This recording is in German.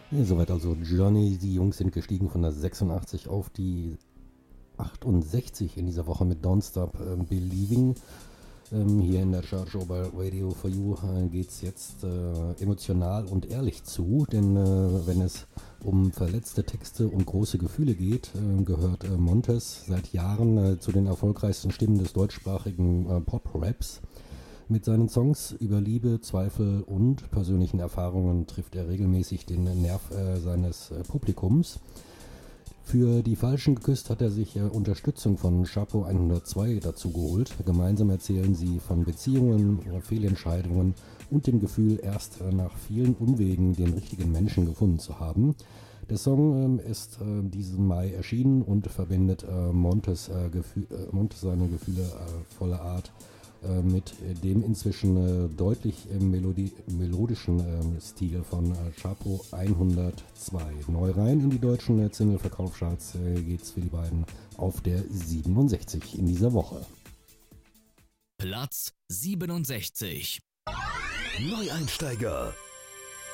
Ja, soweit also Journey. Die Jungs sind gestiegen von der 86 auf die 68 in dieser Woche mit Don't Stop Believing. Hier in der Charge bei Radio for You geht es jetzt emotional und ehrlich zu, denn wenn es um verletzte Texte und große Gefühle geht, gehört Montez seit Jahren zu den erfolgreichsten Stimmen des deutschsprachigen Pop-Raps. Mit seinen Songs über Liebe, Zweifel und persönlichen Erfahrungen trifft er regelmäßig den Nerv seines Publikums. Für die Falschen geküsst hat er sich Unterstützung von Chapo 102 dazu geholt. Gemeinsam erzählen sie von Beziehungen, Fehlentscheidungen und dem Gefühl, erst nach vielen Umwegen den richtigen Menschen gefunden zu haben. Der Song ist diesen Mai erschienen und verbindet Montes seine Gefühle voller Art mit dem inzwischen deutlich melodischen Stil von Chapo 102. Neu rein in die deutschen Single-Verkaufscharts geht's für die beiden auf der 67 in dieser Woche. Platz 67. Neueinsteiger.